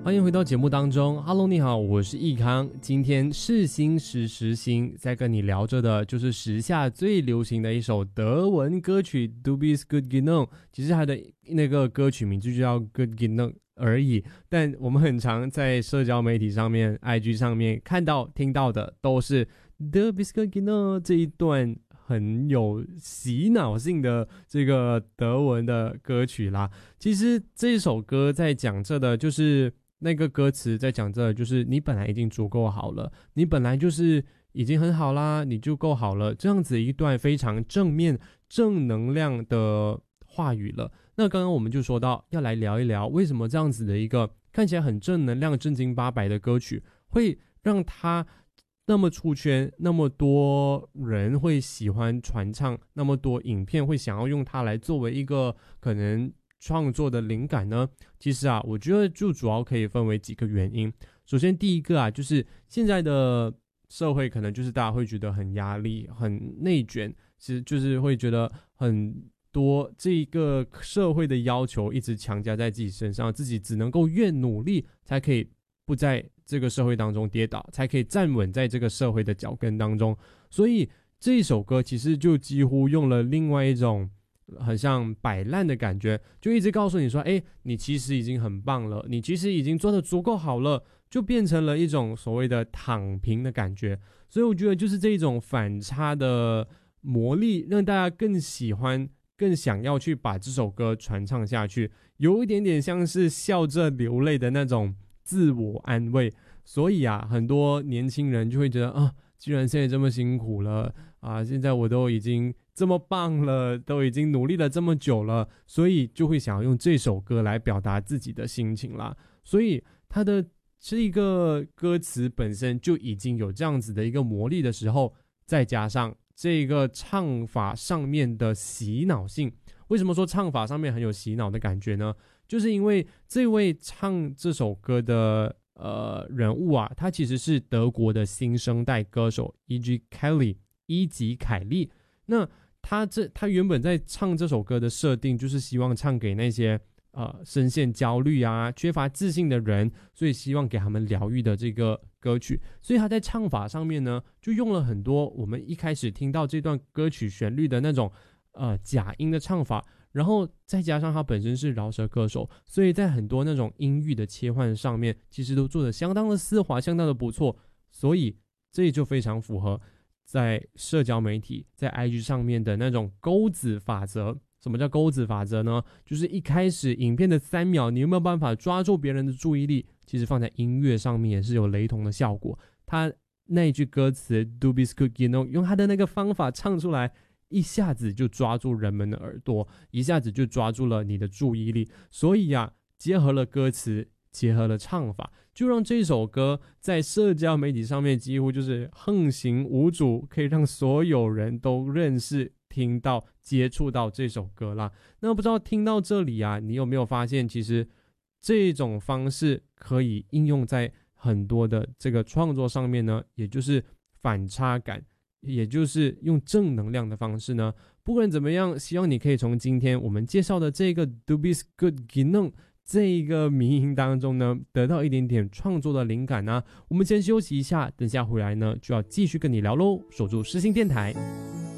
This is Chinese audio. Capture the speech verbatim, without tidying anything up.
欢迎回到节目当中 ，Hello， 你好，我是易康。今天是星时时星，在跟你聊着的就是时下最流行的一首德文歌曲 Du bist gut genug， 其实它的那个歌曲名就叫 Good Genug 而已。但我们很常在社交媒体上面 ，I G 上面看到、听到的都是 Du bist gut genug 这一段很有洗脑性的这个德文的歌曲啦。其实这首歌在讲着的就是那个歌词在讲着就是你本来已经足够好了，你本来就是已经很好啦，你就够好了，这样子一段非常正面正能量的话语了。那刚刚我们就说到要来聊一聊为什么这样子的一个看起来很正能量正经八百的歌曲会让它那么出圈，那么多人会喜欢传唱，那么多影片会想要用它来作为一个可能创作的灵感呢？其实啊，我觉得就主要可以分为几个原因。首先第一个啊，就是现在的社会可能就是大家会觉得很压力很内卷，其实就是会觉得很多这个社会的要求一直强加在自己身上，自己只能够越努力才可以不在这个社会当中跌倒，才可以站稳在这个社会的脚跟当中。所以这一首歌其实就几乎用了另外一种很像摆烂的感觉，就一直告诉你说，哎，你其实已经很棒了，你其实已经做得足够好了，就变成了一种所谓的躺平的感觉。所以我觉得就是这种反差的魔力，让大家更喜欢更想要去把这首歌传唱下去，有一点点像是笑着流泪的那种自我安慰。所以啊，很多年轻人就会觉得啊，既然现在这么辛苦了啊，现在我都已经这么棒了，都已经努力了这么久了，所以就会想要用这首歌来表达自己的心情啦。所以它的这个歌词本身就已经有这样子的一个魔力的时候，再加上这个唱法上面的洗脑性。为什么说唱法上面很有洗脑的感觉呢？就是因为这位唱这首歌的呃人物啊，他其实是德国的新生代歌手 E G Kelly 伊吉凯利。那他这他原本在唱这首歌的设定就是希望唱给那些呃深陷焦虑啊缺乏自信的人，所以希望给他们疗愈的这个歌曲。所以他在唱法上面呢，就用了很多我们一开始听到这段歌曲旋律的那种呃假音的唱法，然后再加上他本身是饶舌歌手，所以在很多那种音域的切换上面其实都做得相当的丝滑，相当的不错。所以这也就非常符合在社交媒体在 I G 上面的那种钩子法则。什么叫钩子法则呢？就是一开始影片的三秒你有没有办法抓住别人的注意力，其实放在音乐上面也是有雷同的效果。他那一句歌词 Du bist gut genug 用他的那个方法唱出来，一下子就抓住人们的耳朵，一下子就抓住了你的注意力。所以啊，结合了歌词，结合了唱法，就让这首歌在社交媒体上面几乎就是横行无阻，可以让所有人都认识、听到、接触到这首歌啦。那不知道听到这里啊，你有没有发现其实这种方式可以应用在很多的这个创作上面呢？也就是反差感，也就是用正能量的方式呢。不管怎么样，希望你可以从今天我们介绍的这个 Du bist gut genug 这一个迷音当中呢，得到一点点创作的灵感啊。我们先休息一下，等下回来呢就要继续跟你聊咯。守住世新电台。